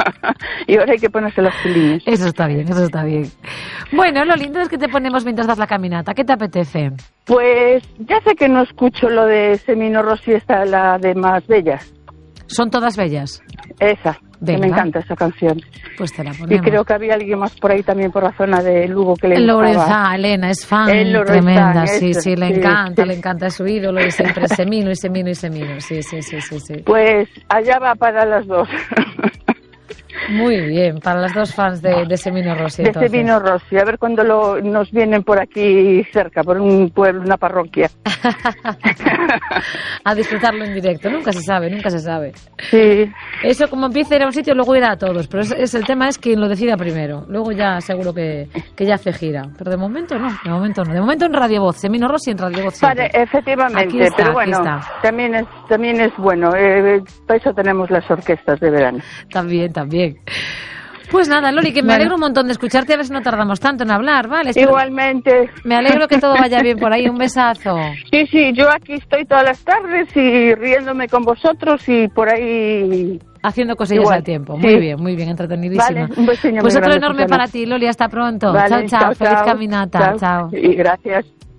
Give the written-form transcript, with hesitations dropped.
Y ahora hay que ponerse las pilines. Eso está bien, eso está bien. Bueno, lo lindo es que te ponemos mientras das la caminata. ¿Qué te apetece? Pues ya sé que no escucho lo de Semino Rossi, esta, la de Más Bellas. Son todas bellas. Esa, que me encanta esa canción. Pues te la Y ponemos. creo que había alguien más por ahí también por la zona de Lugo que le Lorenza, gustaba. Elena, es fan Lorenza, tremenda, sí, eso, sí, le sí, encanta, sí. le encanta, es su ídolo y siempre Semino y Semino y Semino, sí. Pues allá va para las dos. Muy bien, para las dos fans de Semino Rossi. De Entonces. Semino Rossi, a ver cuándo nos vienen por aquí cerca, por un pueblo, una parroquia. A disfrutarlo en directo, nunca se sabe. Sí. Eso como empieza a ir a un sitio luego irá a todos, pero el tema es quien lo decida primero, luego ya seguro que ya hace gira, pero de momento no, de momento en Radio Voz, Semino Rossi en Radio Voz siempre. Vale, efectivamente, Aquí está, pero bueno, también es bueno, para eso tenemos las orquestas de verano. También. Pues nada, Loli, que me alegro un montón de escucharte, a ver si no tardamos tanto en hablar, ¿vale? Igualmente. Me alegro que todo vaya bien por ahí, un besazo. Sí, yo aquí estoy todas las tardes y riéndome con vosotros y por ahí... Haciendo cosillas al tiempo. Sí. Muy bien, entretenidísima. Vale, un besillo pues muy otro grande, enorme Susana. para ti, Loli, hasta pronto. Vale, Chao, feliz caminata. Chao. Y gracias.